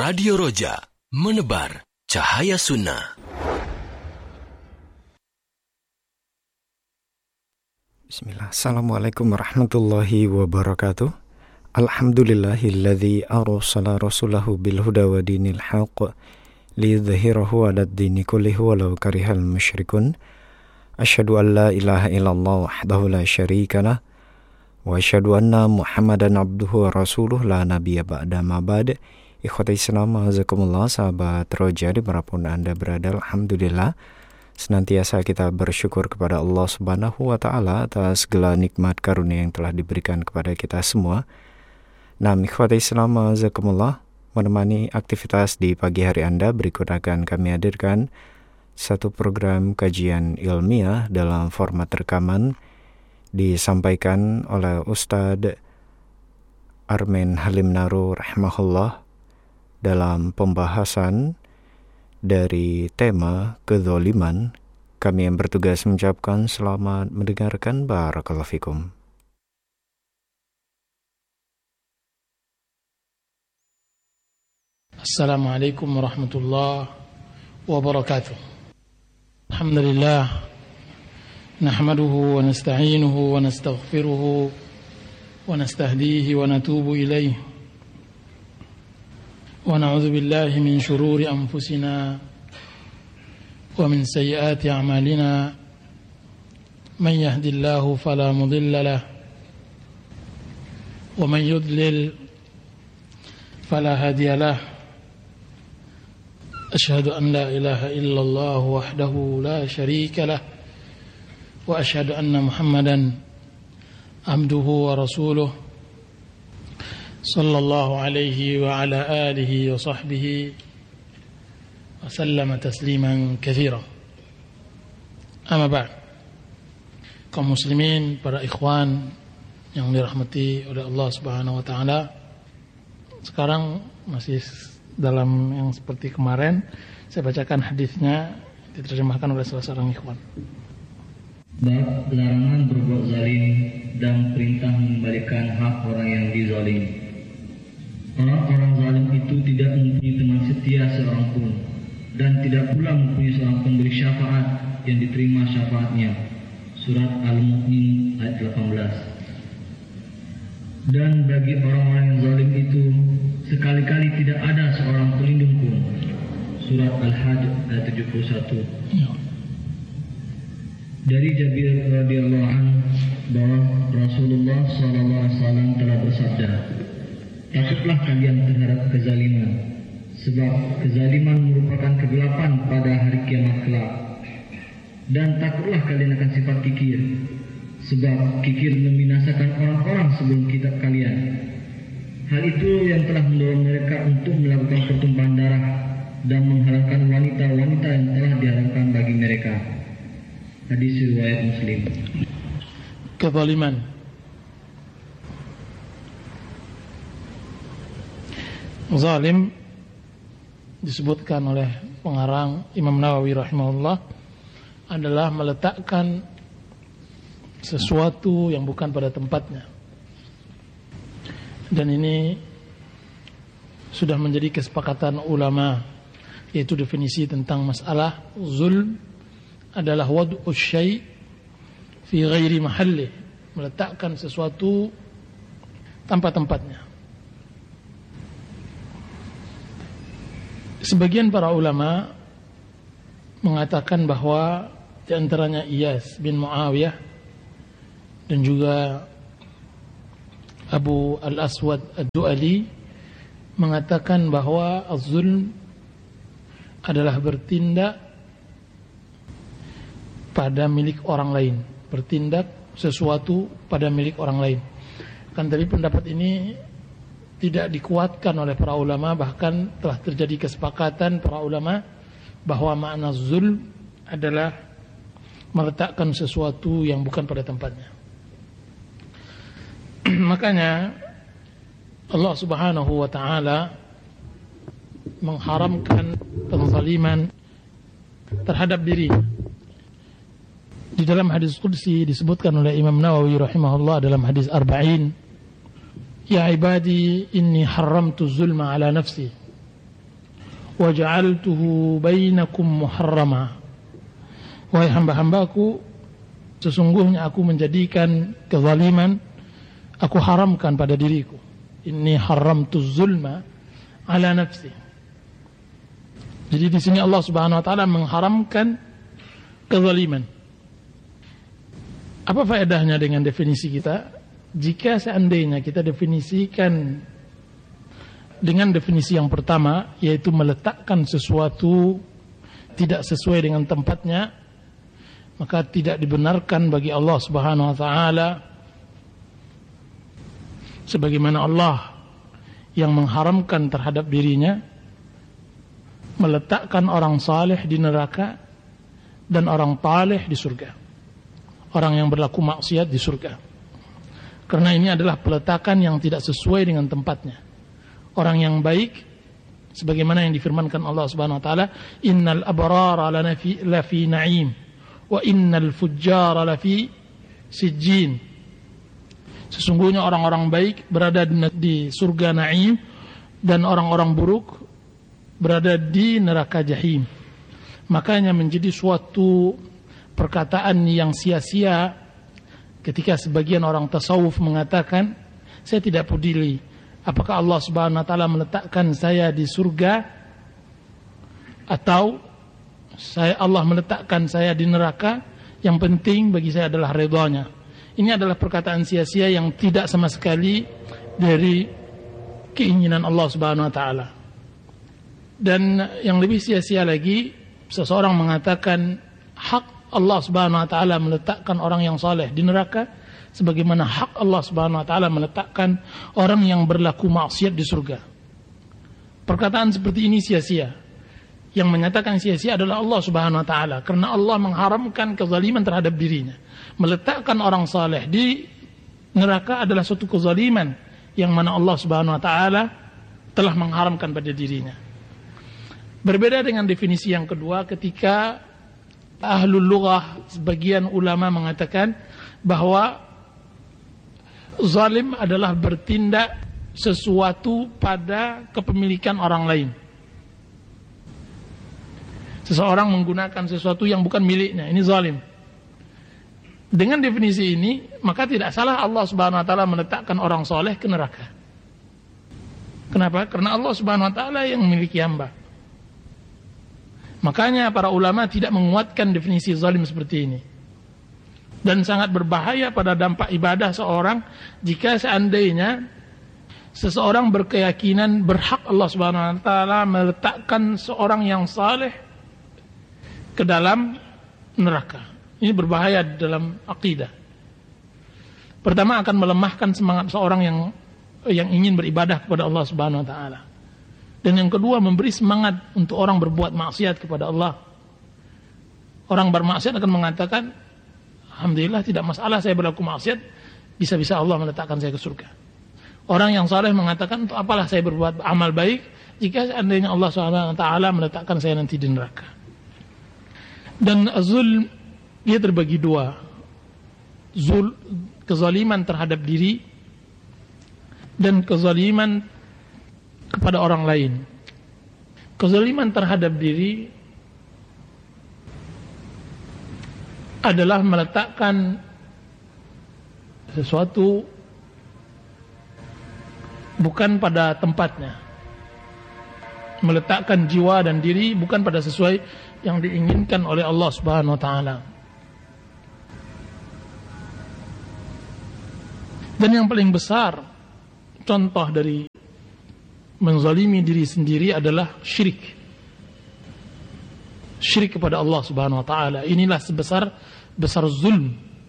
Radio Roja, menebar cahaya sunnah. Bismillah. Assalamualaikum warahmatullahi wabarakatuh. Alhamdulillahilladzi arsala rasulahu bil huda wa dinil haqq liyudhhirahu 'alad dini kullihi walau karihal musyrikun. Asyhadu an la ilaha illallah wahdahu la syarika lah wa asyhadu anna Muhammadan abduhu wa rasuluh la nabiyya ba'da ma ba'd. Ikhwati Islam, azakumullah, sahabat Roja dimanapun Anda berada, alhamdulillah senantiasa kita bersyukur kepada Allah Subhanahu wa taala atas segala nikmat karunia yang telah diberikan kepada kita semua. Nah, ikhwati Islam, azakumullah, menemani aktivitas di pagi hari Anda, berikut akan kami hadirkan satu program kajian ilmiah dalam format rekaman disampaikan oleh Ustadz Armen Halim Naru rahimahullah dalam pembahasan dari tema kezaliman. Kami yang bertugas mengucapkan selamat mendengarkan. Barakallahu fikum. Assalamualaikum warahmatullahi wabarakatuh. Alhamdulillah, nahmaduhu wa nasta'inuhu wa nastaghfiruhu wa nastahdihi wa natubu ilayh wa na'udzu billahi min shururi anfusina wa min sayyiati a'malina. Man yahdihillahu fala mudilla lahu wa man yudlil fala hadiya lahu. أشهد أن لا إله إلا الله وحده لا شريك له وأشهد أن محمدا عبده ورسوله صلى الله عليه وعلى آله وصحبه وسلم تسليما كثيرا. أما بعد, kaum muslimin, para ikhwan yang dirahmati oleh Allah Subhanahu wa taala, sekarang masih dalam yang seperti kemarin saya bacakan hadisnya, diterjemahkan oleh salah seorang ikhwan. Bab larangan berbuat zalim dan perintah mengembalikan hak orang yang dizalimi. Orang-orang zalim itu tidak mempunyai teman setia seorang pun, dan tidak pula mempunyai seorang pemberi syafaat yang diterima syafaatnya. Surat Al-Mu'min ayat 18. Dan bagi orang-orang yang zalim itu sekali-kali tidak ada seorang pelindung pun. Surat Al-Hajj ayat 71. Dari Jabir radhiyallahu anhu bahwa Rasulullah SAW telah bersabda, takutlah kalian terhadap kezaliman, sebab kezaliman merupakan kegelapan pada hari kiamat kelak. Dan takutlah kalian akan sifat kikir, sebab kikir membinasakan orang-orang sebelum kitab kalian. Hal itu yang telah mendorong mereka untuk melakukan pertumpahan darah dan menghalalkan wanita-wanita yang telah diharamkan bagi mereka. Hadis riwayat Muslim. Kezaliman. Zalim disebutkan oleh pengarang Imam Nawawi rahimahullah adalah meletakkan sesuatu yang bukan pada tempatnya. Dan ini sudah menjadi kesepakatan ulama, yaitu definisi tentang masalah zulm adalah wad'u syai' fi ghairi mahallih, meletakkan sesuatu tanpa tempatnya. Sebagian para ulama mengatakan bahwa di antaranya Iyas bin Muawiyah dan juga Abu Al-Aswad Ad-Du'ali mengatakan bahwa az-zulm adalah bertindak pada milik orang lain, bertindak sesuatu pada milik orang lain. Kan tapi pendapat ini tidak dikuatkan oleh para ulama, bahkan telah terjadi kesepakatan para ulama bahwa makna zulm adalah meletakkan sesuatu yang bukan pada tempatnya. Makanya Allah Subhanahu wa taala mengharamkan penzaliman terhadap diri. Di dalam hadis qudsi disebutkan oleh Imam Nawawi rahimahullah dalam hadis Arba'in, ya ibadi inni haramtu zulma ala nafsi wa ja'altuhu bainakum muharrama. Wahai hamba-hambaku, sesungguhnya aku menjadikan kezaliman aku haramkan pada diriku. Inni haramtu zulma ala nafsi. Jadi di sini Allah Subhanahu wa taala mengharamkan kezaliman. Apa faedahnya dengan definisi kita? Jika seandainya kita definisikan dengan definisi yang pertama, yaitu meletakkan sesuatu tidak sesuai dengan tempatnya, maka tidak dibenarkan bagi Allah Subhanahu wa taala, sebagaimana Allah yang mengharamkan terhadap dirinya meletakkan orang saleh di neraka dan orang taleh di surga, orang yang berlaku maksiat di surga. Karena ini adalah peletakan yang tidak sesuai dengan tempatnya. Orang yang baik, sebagaimana yang difirmankan Allah Subhanahu wa taala, innal abrara lafi na'im wa innal fujjara lafi sijjin. Sesungguhnya orang-orang baik berada di surga na'im dan orang-orang buruk berada di neraka jahim. Makanya menjadi suatu perkataan yang sia-sia ketika sebagian orang tasawuf mengatakan, saya tidak peduli apakah Allah Subhanahu wa taala meletakkan saya di surga atau Allah meletakkan saya di neraka, yang penting bagi saya adalah ridhanya. Ini adalah perkataan sia-sia yang tidak sama sekali dari keinginan Allah Subhanahu wa taala. Dan yang lebih sia-sia lagi, seseorang mengatakan hak Allah Subhanahu wa taala meletakkan orang yang saleh di neraka, sebagaimana hak Allah Subhanahu wa taala meletakkan orang yang berlaku maksiat di surga. Perkataan seperti ini sia-sia. Yang menyatakan sia-sia adalah Allah Subhanahu wa taala, karena Allah mengharamkan kezaliman terhadap dirinya. Meletakkan orang saleh di neraka adalah suatu kezaliman yang mana Allah Subhanahu wa taala telah mengharamkan pada dirinya. Berbeda dengan definisi yang kedua, ketika ahlul lughah, sebagian ulama mengatakan bahwa zalim adalah bertindak sesuatu pada kepemilikan orang lain. Seseorang menggunakan sesuatu yang bukan miliknya, ini zalim. Dengan definisi ini, maka tidak salah Allah Subhanahu wa taala meletakkan orang soleh ke neraka. Kenapa? Karena Allah Subhanahu wa taala yang memiliki hamba. Makanya para ulama tidak menguatkan definisi zalim seperti ini. Dan sangat berbahaya pada dampak ibadah seorang jika seandainya seseorang berkeyakinan berhak Allah Subhanahu wa taala meletakkan seorang yang saleh ke dalam neraka. Ini berbahaya dalam akidah. Pertama, akan melemahkan semangat seorang yang ingin beribadah kepada Allah Subhanahu wa taala. Dan yang kedua, memberi semangat untuk orang berbuat maksiat kepada Allah. Orang bermaksiat akan mengatakan, alhamdulillah tidak masalah saya berlaku maksiat, bisa-bisa Allah meletakkan saya ke surga. Orang yang saleh mengatakan, untuk apalah saya berbuat amal baik jika seandainya Allah SWT meletakkan saya nanti di neraka. Dan zulm, dia terbagi dua. Kezaliman terhadap diri dan kezaliman kepada orang lain. Kezaliman terhadap diri adalah meletakkan sesuatu bukan pada tempatnya. Meletakkan jiwa dan diri bukan pada sesuai yang diinginkan oleh Allah Subhanahu wa taala. Dan yang paling besar contoh dari menzalimi diri sendiri adalah syirik. Syirik kepada Allah Subhanahu wa taala. Inilah sebesar zulm.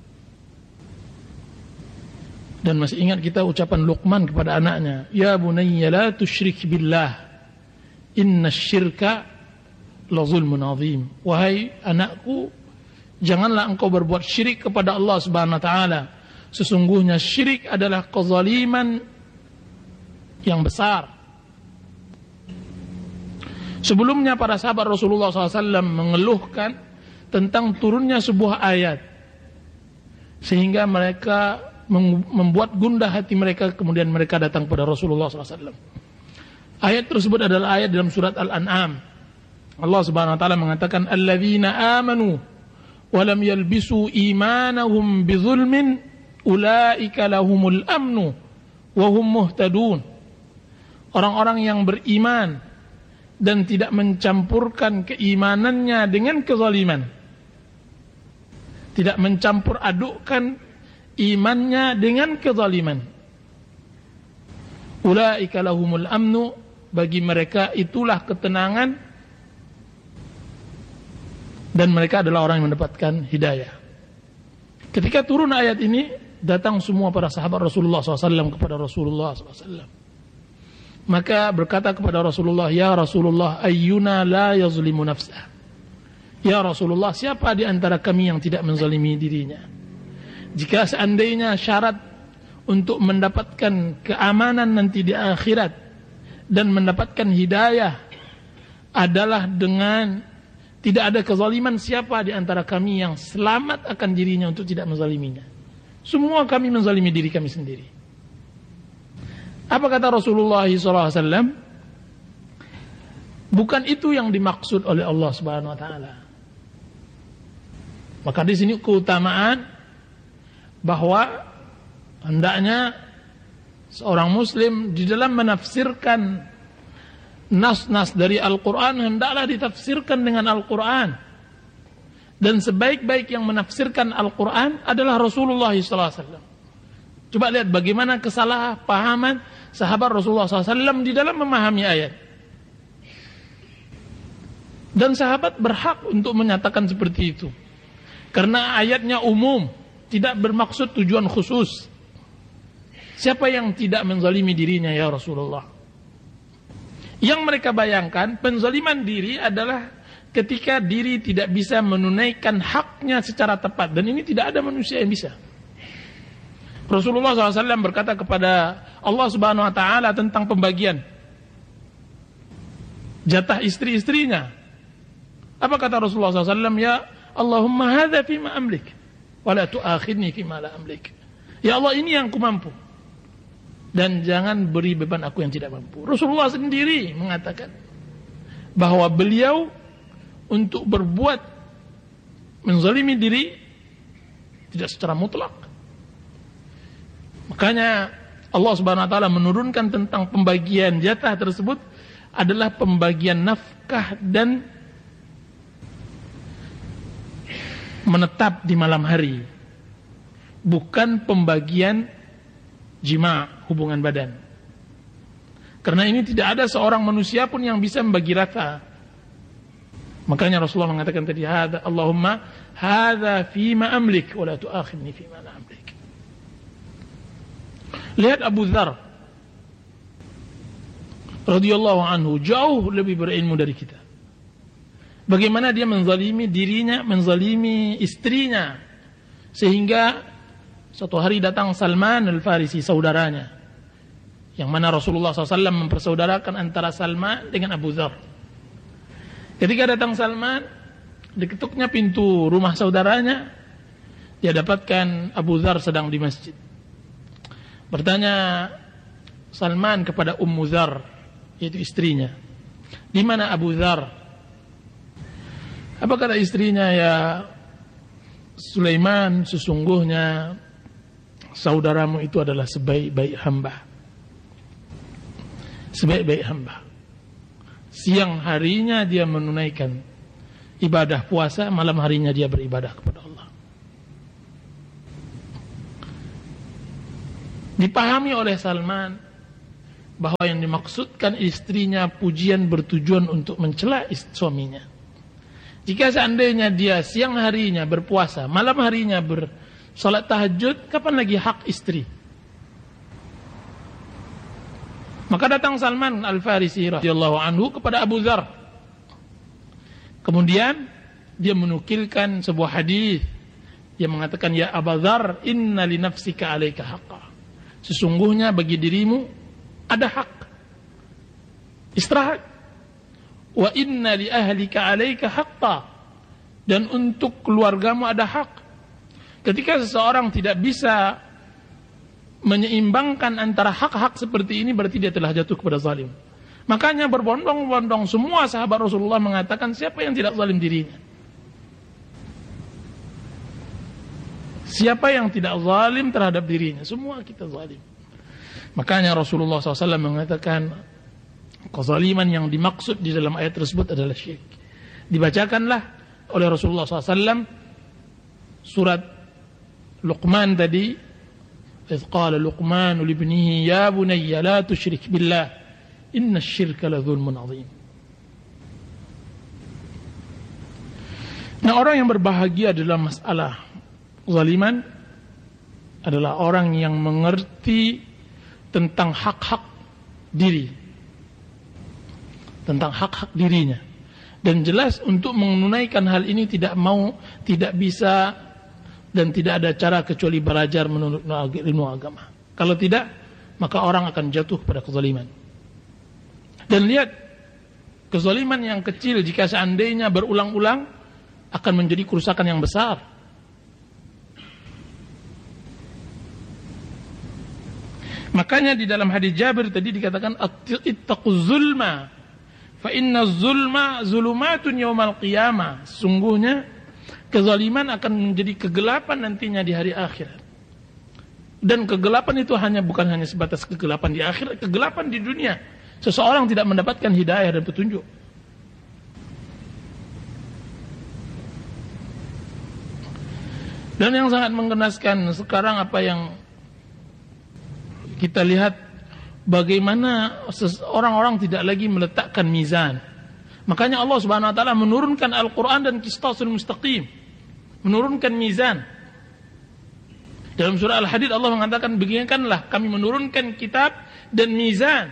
Dan masih ingat kita ucapan Luqman kepada anaknya, ya bunayya la tusyrik billah, inna syirka la zulmun azim. Wahai anakku, janganlah engkau berbuat syirik kepada Allah Subhanahu wa taala. Sesungguhnya syirik adalah kezaliman yang besar. Sebelumnya para sahabat Rasulullah SAW mengeluhkan tentang turunnya sebuah ayat, sehingga mereka membuat gundah hati mereka. Kemudian mereka datang kepada Rasulullah SAW. Ayat tersebut adalah ayat dalam surat Al-An'am. Allah Subhanahu wa taala mengatakan alladzina amanu wa lam yalbisu imanahum bidzulmin ulaika lahumul amnu wa hum muhtadun. Orang-orang yang beriman dan tidak mencampurkan keimanannya dengan kezaliman. Tidak mencampur adukkan imannya dengan kezaliman. Ulaika lahumul amnu, bagi mereka itulah ketenangan dan mereka adalah orang yang mendapatkan hidayah. Ketika turun ayat ini, datang semua para sahabat Rasulullah SAW kepada Rasulullah SAW. Maka berkata kepada Rasulullah, ya Rasulullah, ayyuna la yazlimu nafsah. Ya Rasulullah, siapa di antara kami yang tidak menzalimi dirinya? Jika seandainya syarat untuk mendapatkan keamanan nanti di akhirat dan mendapatkan hidayah adalah dengan tidak ada kezaliman, siapa di antara kami yang selamat akan dirinya untuk tidak menzaliminya? Semua kami menzalimi diri kami sendiri. Apa kata Rasulullah SAW? Bukan itu yang dimaksud oleh Allah Subhanahu Wa Taala. Maka di sini keutamaan bahwa hendaknya seorang muslim di dalam menafsirkan nas-nas dari Al-Quran hendaklah ditafsirkan dengan Al-Quran. Dan sebaik-baik yang menafsirkan Al-Quran adalah Rasulullah SAW. Coba lihat bagaimana kesalahpahaman sahabat Rasulullah SAW di dalam memahami ayat. Dan sahabat berhak untuk menyatakan seperti itu. Karena ayatnya umum, tidak bermaksud tujuan khusus. Siapa yang tidak menzalimi dirinya ya Rasulullah? Yang mereka bayangkan, penzaliman diri adalah ketika diri tidak bisa menunaikan haknya secara tepat. Dan ini tidak ada manusia yang bisa. Rasulullah SAW berkata kepada Allah Subhanahu Wa Taala tentang pembagian jatah istri-istrinya. Apa kata Rasulullah SAW? Ya Allahumma hadza fima amlik wa la tu'akhidni fima la amlik. Ya Allah, ini yang ku mampu dan jangan beri beban aku yang tidak mampu. Rasulullah sendiri mengatakan bahwa beliau untuk berbuat menzalimi diri tidak secara mutlak. Makanya Allah Subhanahu Wa Taala menurunkan tentang pembagian jatah tersebut adalah pembagian nafkah dan menetap di malam hari, bukan pembagian jima, hubungan badan. Karena ini tidak ada seorang manusia pun yang bisa membagi rata. Makanya Rasulullah mengatakan tadi, Allahumma hadza fima amlik wa la tu'akhidni fima la amlik. Lihat Abu Dzar radhiyallahu anhu, jauh lebih berilmu dari kita. Bagaimana dia menzalimi dirinya, menzalimi istrinya, sehingga suatu hari datang Salman Al-Farisi, saudaranya, yang mana Rasulullah SAW mempersaudarakan antara Salman dengan Abu Dzar. Ketika datang Salman, diketuknya pintu rumah saudaranya, dia dapatkan Abu Dzar sedang di masjid. Bertanya Salman kepada Ummu Dzar, yaitu istrinya, di mana Abu Dzar? Apa kata istrinya? Ya Sulaiman, sesungguhnya saudaramu itu adalah sebaik-baik hamba. Sebaik-baik hamba. Siang harinya dia menunaikan ibadah puasa, malam harinya dia beribadah kepada Allah. Dipahami oleh Salman bahwa yang dimaksudkan istrinya pujian bertujuan untuk mencela suaminya. Jika seandainya dia siang harinya berpuasa, malam harinya bersolat tahajud, kapan lagi hak istri? Maka datang Salman Al-Farisi radhiyallahu anhu kepada Abu Dzar. Kemudian dia menukilkan sebuah hadis. Dia mengatakan, ya Abu Dzar, inna li nafsika 'alaika haqqan. Sesungguhnya bagi dirimu ada hak. Istirahat. Wa inna li ahlika 'alaika haqqan. Dan untuk keluargamu ada hak. Ketika seseorang tidak bisa menyeimbangkan antara hak-hak seperti ini, berarti dia telah jatuh kepada zalim. Makanya berbondong-bondong semua sahabat Rasulullah mengatakan, siapa yang tidak zalim dirinya? Siapa yang tidak zalim terhadap dirinya? Semua kita zalim. Makanya Rasulullah SAW mengatakan, kezaliman yang dimaksud di dalam ayat tersebut adalah syirik. Dibacakanlah oleh Rasulullah SAW surat Luqman tadi, idh qala Luqmanu libnihi ya bunayya la tusyrik billah inna syirka la dzulmun adzim. Nah, orang yang berbahagia dalam masalah kezaliman adalah orang yang mengerti tentang hak-hak diri, tentang hak-hak dirinya, dan jelas untuk menunaikan hal ini tidak bisa dan tidak ada cara kecuali belajar menurut ilmu agama. Kalau tidak, maka orang akan jatuh pada kezaliman. Dan lihat, kezaliman yang kecil jika seandainya berulang-ulang akan menjadi kerusakan yang besar. Makanya di dalam hadis Jabir tadi dikatakan, ittaquz zulma fa inna zulma zulumatun yaumal qiyamah. Sungguhnya kezaliman akan menjadi kegelapan nantinya di hari akhirat. Dan kegelapan itu bukan hanya sebatas kegelapan di akhirat, kegelapan di dunia. Seseorang tidak mendapatkan hidayah dan petunjuk. Dan yang sangat menggenaskan sekarang apa yang kita lihat, bagaimana orang-orang tidak lagi meletakkan mizan. Makanya Allah Subhanahu wa taala menurunkan Al-Qur'an dan qistasul mustaqim, menurunkan mizan. Dalam surah Al-Hadid Allah mengatakan, beginikanlah kami menurunkan kitab dan mizan.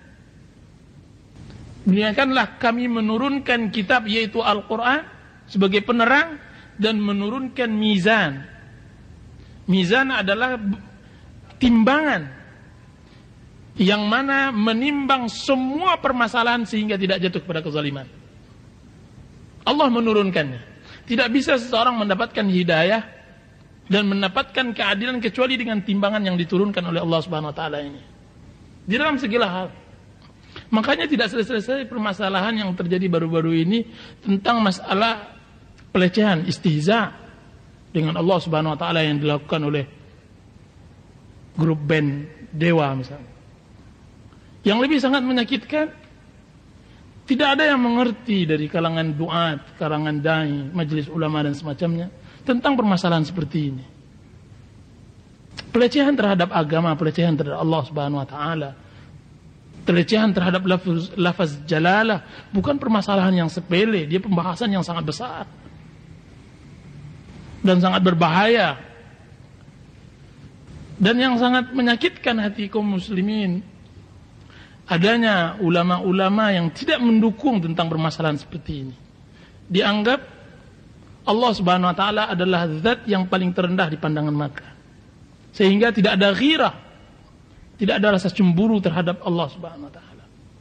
Beginikanlah kami menurunkan kitab yaitu Al-Qur'an sebagai penerang dan menurunkan mizan. Mizan adalah timbangan yang mana menimbang semua permasalahan sehingga tidak jatuh kepada kezaliman. Allah menurunkannya. Tidak bisa seseorang mendapatkan hidayah dan mendapatkan keadilan kecuali dengan timbangan yang diturunkan oleh Allah Subhanahu wa taala ini. Di dalam segala hal. Makanya tidak selesai permasalahan yang terjadi baru-baru ini tentang masalah pelecehan, istihza dengan Allah Subhanahu wa taala yang dilakukan oleh grup band Dewa misalnya. Yang lebih sangat menyakitkan, tidak ada yang mengerti dari kalangan duat, kalangan dai, majelis ulama dan semacamnya tentang permasalahan seperti ini. Pelecehan terhadap agama, pelecehan terhadap Allah Subhanahu wa taala, pelecehan terhadap lafaz jalalah bukan permasalahan yang sepele, dia pembahasan yang sangat besar dan sangat berbahaya. Dan yang sangat menyakitkan hati kaum muslimin, adanya ulama-ulama yang tidak mendukung tentang permasalahan seperti ini. Dianggap Allah Subhanahu wa taala adalah zat yang paling terendah di pandangan mata. Sehingga tidak ada ghirah, tidak ada rasa cemburu terhadap Allah Subhanahu wa taala.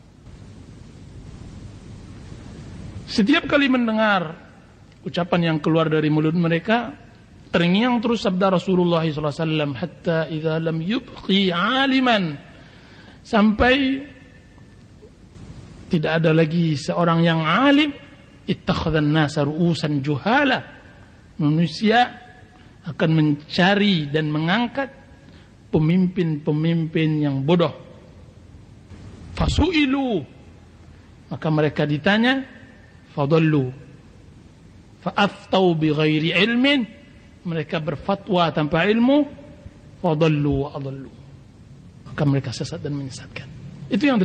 Setiap kali mendengar ucapan yang keluar dari mulut mereka, terngiang terus sabda Rasulullah SAW, hatta idza lam yubqi aliman, sampai tidak ada lagi seorang yang alim, ittakhadhan nasa ru'usan juhala, manusia akan mencari dan mengangkat pemimpin-pemimpin yang bodoh. Fasu'ilu, maka mereka ditanya, fadallu, fa'aftau bighairi ilmin, mereka berfatwa tanpa ilmu, fadallu wa adallu, maka mereka sesat dan menyesatkan. Itu yang